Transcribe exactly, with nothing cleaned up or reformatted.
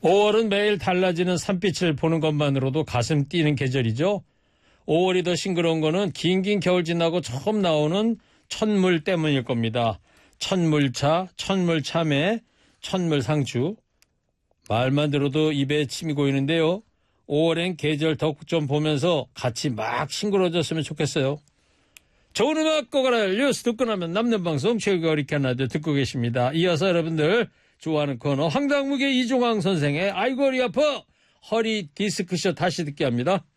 오월은 매일 달라지는 산빛을 보는 것만으로도 가슴 뛰는 계절이죠. 오월이 더 싱그러운 거는 긴긴 겨울 지나고 처음 나오는 첫물 때문일 겁니다. 첫물차, 첫물참외, 첫물상추. 말만 들어도 입에 침이 고이는데요. 오월엔 계절 덕 좀 보면서 같이 막 싱그러졌으면 좋겠어요. 좋은 음악 꼬가라 뉴스 듣고 나면 남는 방송 최고가 어리게 라디오 듣고 계십니다. 이어서 여러분들 좋아하는 코너 황당무계 이종황 선생의 아이고 허리 아파 허리 디스크쇼 다시 듣게 합니다.